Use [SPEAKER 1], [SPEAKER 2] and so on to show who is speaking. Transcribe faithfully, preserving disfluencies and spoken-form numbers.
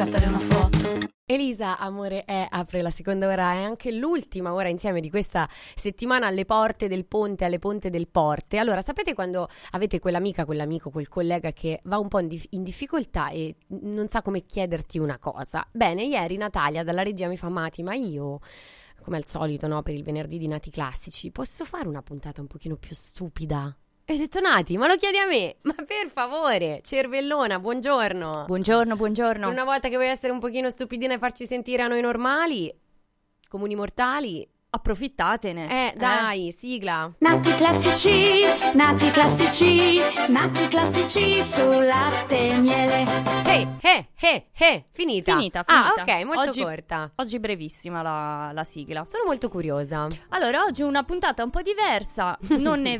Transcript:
[SPEAKER 1] scattare una foto.
[SPEAKER 2] Elisa, amore è, apre la seconda ora, è anche l'ultima ora insieme di questa settimana alle porte del ponte, alle ponte del porte. Allora, sapete quando avete quell'amica, quell'amico, quel collega che va un po' in, dif- in difficoltà e non sa come chiederti una cosa? Bene, ieri Natalia dalla regia mi fa: Mati, ma io, come al solito, no, per il venerdì di Nati Classici, posso fare una puntata un pochino più stupida? E ho detto: Nati, ma lo chiedi a me? Ma per favore, cervellona, buongiorno.
[SPEAKER 3] Buongiorno, buongiorno.
[SPEAKER 2] Una volta che vuoi essere un pochino stupidina e farci sentire a noi normali, comuni mortali,
[SPEAKER 3] approfittatene.
[SPEAKER 2] Eh, dai, eh. sigla.
[SPEAKER 1] Nati classici, nati classici, nati classici su latte e miele.
[SPEAKER 2] Eh, eh, eh, eh, finita.
[SPEAKER 3] Finita, finita.
[SPEAKER 2] Ah, ok, molto
[SPEAKER 3] oggi,
[SPEAKER 2] corta.
[SPEAKER 3] Oggi brevissima la, la sigla.
[SPEAKER 2] Sono molto curiosa.
[SPEAKER 3] Allora, oggi una puntata un po' diversa. Non ne